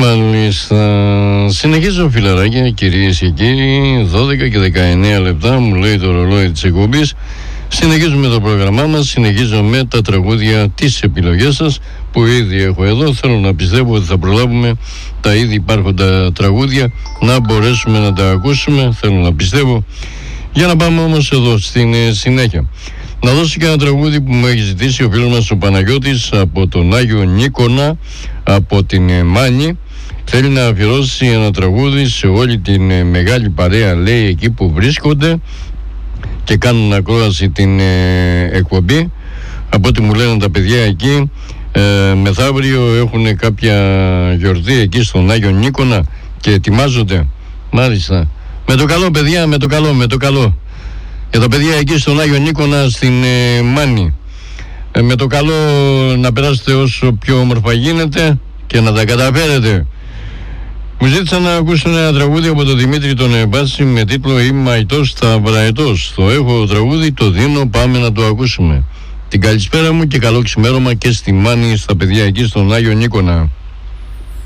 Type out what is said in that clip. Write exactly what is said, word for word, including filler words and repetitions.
Μάλιστα. Συνεχίζω, φιλαράκια, κυρίες και κύριοι. Δώδεκα και δεκαεννέα λεπτά μου λέει το ρολόι της εκπομπής. Συνεχίζουμε το πρόγραμμά μας. Συνεχίζω με τα τραγούδια, τις επιλογές σας που ήδη έχω εδώ. Θέλω να πιστεύω ότι θα προλάβουμε τα ήδη υπάρχοντα τραγούδια να μπορέσουμε να τα ακούσουμε. Θέλω να πιστεύω. Για να πάμε όμως εδώ στην ε, συνέχεια. Να δώσω και ένα τραγούδι που μου έχει ζητήσει ο φίλος μας ο Παναγιώτης από τον Άγιο Νίκονα, από την ε, Μάνη. Θέλει να αφιερώσει ένα τραγούδι σε όλη την ε, μεγάλη παρέα, λέει, εκεί που βρίσκονται και κάνουν ακρόαση την ε, εκπομπή. Από ό,τι μου λένε τα παιδιά εκεί, ε, μεθαύριο έχουν κάποια γιορτή εκεί στον Άγιο Νίκονα και ετοιμάζονται. Μάλιστα. Με το καλό, παιδιά, με το καλό, με το καλό. Για τα παιδιά εκεί στον Άγιο Νίκονα στην ε, Μάνη. Ε, με το καλό να περάσετε όσο πιο όμορφα γίνεται και να τα καταφέρετε. Μου ζήτησαν να ακούσουν ένα τραγούδι από τον Δημήτρη τον Εμπάση με τίτλο «Είμαι αητός στα βραετός». Το έχω τραγούδι, το δίνω, πάμε να το ακούσουμε. Την καλησπέρα μου και καλό ξημέρωμα και στη Μάνη, στα παιδιά εκεί στον Άγιο Νίκονα.